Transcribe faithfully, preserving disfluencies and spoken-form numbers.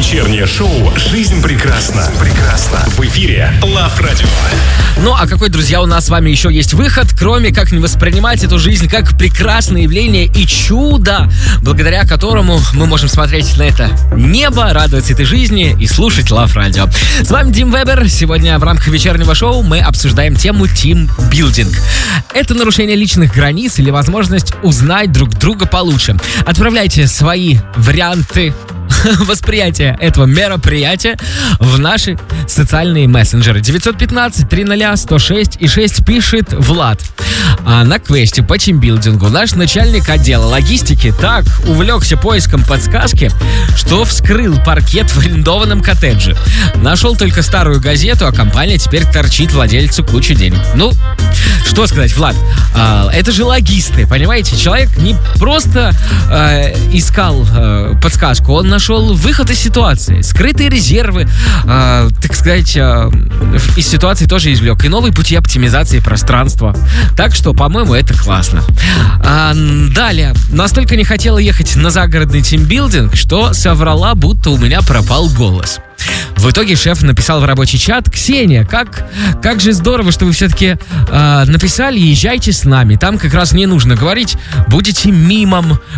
Вечернее шоу «Жизнь прекрасна». Прекрасна. В эфире Love Radio. Ну, а какой, друзья, у нас с вами еще есть выход, кроме как не воспринимать эту жизнь как прекрасное явление и чудо, благодаря которому мы можем смотреть на это небо, радоваться этой жизни и слушать Love Radio. С вами Дим Вебер. Сегодня в рамках вечернего шоу мы обсуждаем тему тимбилдинг. Это нарушение личных границ или возможность узнать друг друга получше. Отправляйте свои варианты восприятия этого мероприятия в наши социальные мессенджеры. девятьсот пятнадцать триста сто шесть и шесть пишет Влад. А на квесте по тимбилдингу наш начальник отдела логистики так увлекся поиском подсказки, что вскрыл паркет в арендованном коттедже. Нашел только старую газету, а компания теперь торчит владельцу кучу денег. Ну, что сказать, Влад, а, это же логисты, понимаете? Человек не просто а, искал а, подсказку, он нашел выход из ситуации, скрытые резервы, а, так сказать, а, из ситуации тоже извлек и новые пути оптимизации пространства. Так что, по-моему, это классно. А, далее. Настолько не хотела ехать на загородный тимбилдинг, что соврала, будто у меня пропал голос. В итоге шеф написал в рабочий чат: Ксения, как, как же здорово, что вы все-таки э, написали, езжайте с нами. Там как раз не нужно говорить, будете мимом,